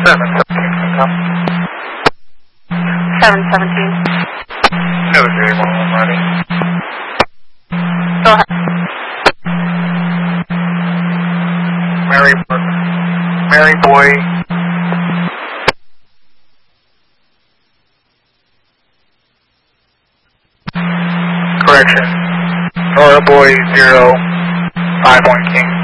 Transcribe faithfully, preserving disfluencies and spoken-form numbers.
seven seventeen, come. seven seventeen. seven zero one one ready. Go ahead. Mary, Mary Boy. Correction. Nora Boy zero five one King.